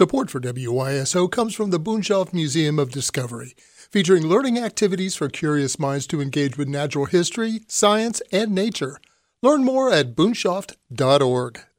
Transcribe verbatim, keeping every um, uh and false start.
Support for W Y S O comes from the Boonshoft Museum of Discovery, featuring learning activities for curious minds to engage with natural history, science, and nature. Learn more at boonshoft dot org.